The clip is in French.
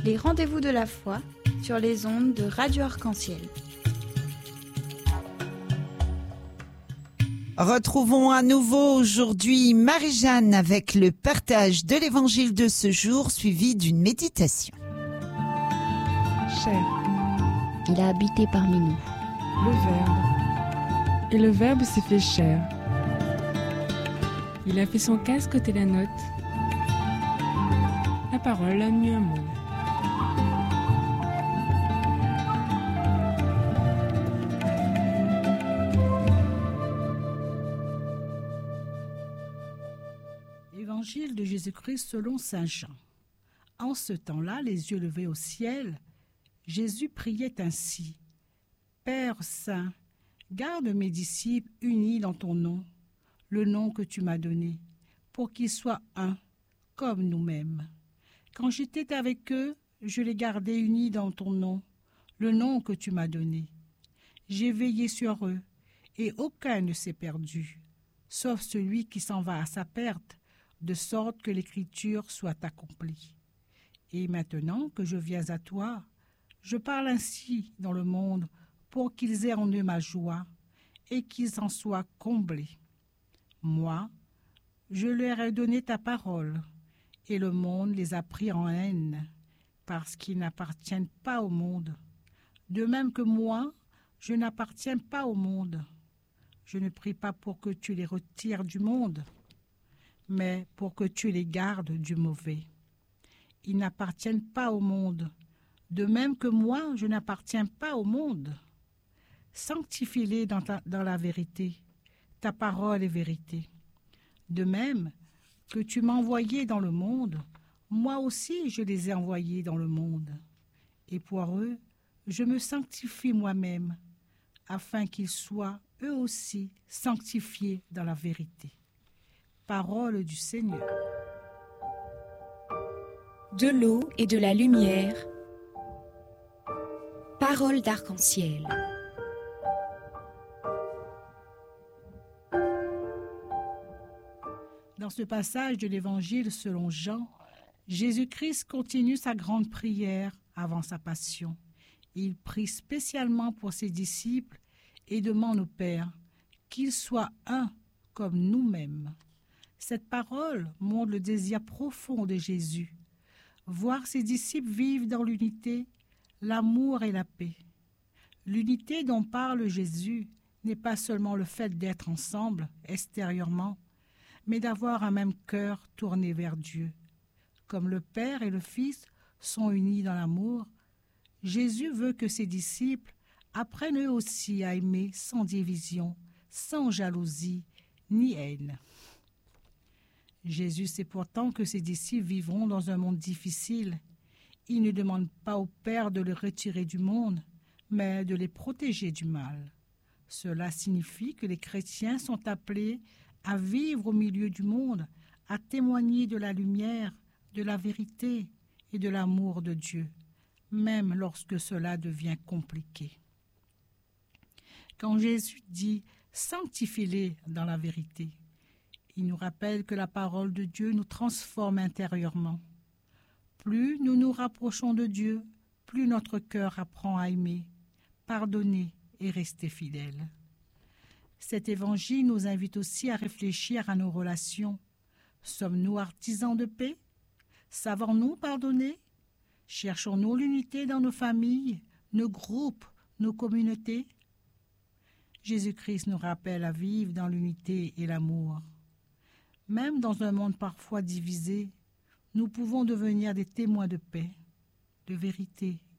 Les rendez-vous de la foi sur les ondes de Radio Arc-en-Ciel. Retrouvons à nouveau aujourd'hui Marie-Jeanne avec le partage de l'évangile de ce jour suivi d'une méditation. Chair. Il a habité parmi nous. Le Verbe. Et le Verbe s'est fait chair. Il a fait son casque côté la note. La parole a mis un mot. Évangile de Jésus-Christ selon saint Jean. En ce temps-là, les yeux levés au ciel, Jésus priait ainsi. Père saint, garde mes disciples unis dans ton nom, le nom que tu m'as donné, pour qu'ils soient un, comme nous-mêmes. Quand j'étais avec eux, je les gardais unis dans ton nom, le nom que tu m'as donné. J'ai veillé sur eux, et aucun ne s'est perdu, sauf celui qui s'en va à sa perte, de sorte que l'écriture soit accomplie. Et maintenant que je viens à toi, je parle ainsi dans le monde pour qu'ils aient en eux ma joie et qu'ils en soient comblés. Moi, je leur ai donné ta parole, et le monde les a pris en haine, parce qu'ils n'appartiennent pas au monde. De même que moi, je n'appartiens pas au monde. Je ne prie pas pour que tu les retires du monde, mais pour que tu les gardes du mauvais. Ils n'appartiennent pas au monde, de même que moi, je n'appartiens pas au monde. Sanctifie-les dans la vérité. Ta parole est vérité. De même que tu m'as envoyé dans le monde, moi aussi je les ai envoyés dans le monde. Et pour eux, je me sanctifie moi-même, afin qu'ils soient eux aussi sanctifiés dans la vérité. Parole du Seigneur. De l'eau et de la lumière. Parole d'arc-en-ciel. Dans ce passage de l'Évangile selon Jean, Jésus-Christ continue sa grande prière avant sa passion. Il prie spécialement pour ses disciples et demande au Père qu'ils soient un comme nous-mêmes. Cette parole montre le désir profond de Jésus, voir ses disciples vivre dans l'unité, l'amour et la paix. L'unité dont parle Jésus n'est pas seulement le fait d'être ensemble extérieurement, mais d'avoir un même cœur tourné vers Dieu. Comme le Père et le Fils sont unis dans l'amour, Jésus veut que ses disciples apprennent eux aussi à aimer sans division, sans jalousie ni haine. Jésus sait pourtant que ses disciples vivront dans un monde difficile. Il ne demande pas au Père de les retirer du monde, mais de les protéger du mal. Cela signifie que les chrétiens sont appelés à vivre au milieu du monde, à témoigner de la lumière, de la vérité et de l'amour de Dieu, même lorsque cela devient compliqué. Quand Jésus dit « sanctifie-les dans la vérité », il nous rappelle que la parole de Dieu nous transforme intérieurement. Plus nous nous rapprochons de Dieu, plus notre cœur apprend à aimer, pardonner et rester fidèle. Cet évangile nous invite aussi à réfléchir à nos relations. Sommes-nous artisans de paix? Savons-nous pardonner? Cherchons-nous l'unité dans nos familles, nos groupes, nos communautés? Jésus-Christ nous rappelle à vivre dans l'unité et l'amour. Même dans un monde parfois divisé, nous pouvons devenir des témoins de paix, de vérité